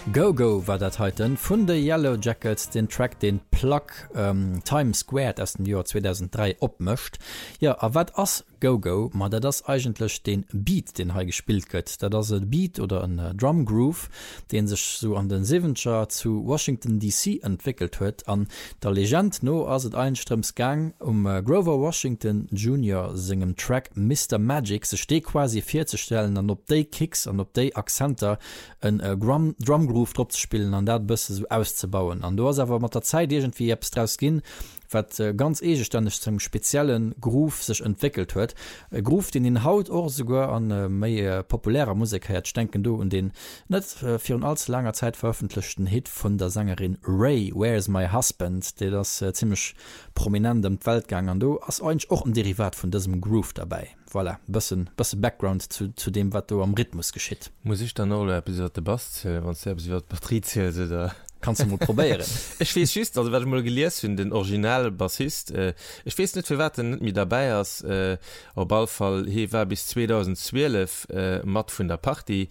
Go-Go war dat heuten vun de Yellow Jackets den Track den Plug Times Square aus dem Jahr 2003 opmëcht. Ja a wat ass Go-Go, ma dat das eigentlich den Beat den ha gespielt gëtt, dat das Beat oder ein Drumgroove, den sech so an den 70er zu Washington DC entwickelt huet an der Legend no ass et einströmsgang Grover Washington Jr. singem Track Mr. Magic se ste quasi vorzustellen an op déi Kicks an op déi Akzenter en Drumgroove trop zu spielen an dat bësse so auszubauen. An du hast aber mat der Zeit irgendwie Apps draus gin, wat ganz egeständech zum speziellen Groove sich entwickelt huet. Groove den den Haut auch sogar an méi populärer Musik her denken du und den net für un allzu langer Zeit veröffentlichten Hit von der Sängerin Ray, Where is my husband, der das ziemlich prominent im Weltgang an du hast eigentlich auch ein Derivat von diesem Groove dabei. Voilà, bisschen Background zu dem, was du am Rhythmus geschieht. Muss ich dann auch Episode Bass zählen, selbst wird Batterie da. Kannst du mal probieren. Ich weiß just, also wenn ich mal gelesen den original Bassist, ich weiß nicht, für was er nicht mit dabei ist, auf jeden Fall, hier war bis 2012 Matt von der Party,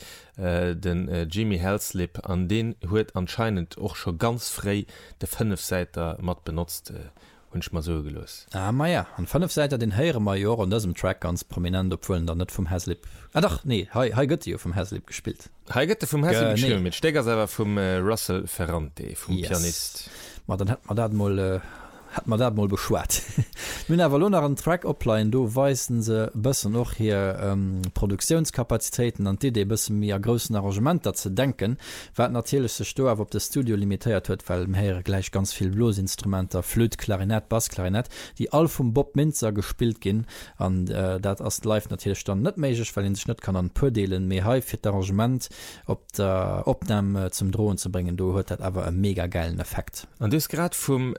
den Jimmy Halslip, an den hat anscheinend auch schon ganz frei der 5-Seiter Matt benutzt. Und ich mal so gelöst. Ja, an 5 Seite den Heere Major an diesem Track ganz prominent obwohl da nicht vom Haslip. Doch, nee, Hi Götti vom Haslip gespielt. Hi Götti vom Haslip gespielt, mit Steger selber vom Russell Ferrante, vom Pianist. Ma dann hat man dat mal beschwert. Min Avalonaren Track opline, du weisen se bëssen noch hier Produktionskapazitäten an die bëssen mir großen Arrangement dat ze denken, wat natürlich se Sto op das Studio limitiert huet, weil her gleich ganz viel Blosinstrumenter, Flöt, Klarinett, Bassklarinett, die all vum Bob Minzer gespielt gin an dat as live natürlich dann net meigch, weil den sich net kann an pudeelen mé ha fir Arrangement op der Opnahme zum Drohen zu bringen. Du huet dat aber en mega geilen Effekt. Und das grad vom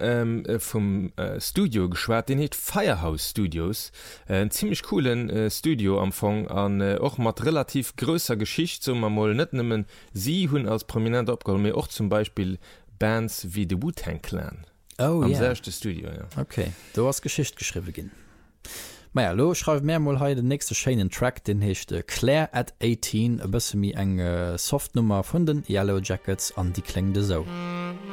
Studio geschwert, den heet Firehouse Studios, en ziemlich coolen Studioamfang an och mat relativ grösser Geschicht, so man mal net nimmen sie hunn als prominent abgeholt, mir auch zum Beispiel Bands wie The Wu-Tang Clan. Oh, am yeah. selchte Studio, ja. Okay, du hast Geschicht geschrieben gin. Maja, lo schreib mehrmal heute den nächste Shanen Track, den hechte Claire at 18, a bisschen mi eng Softnummer von den Yellow Jackets an die klingende so.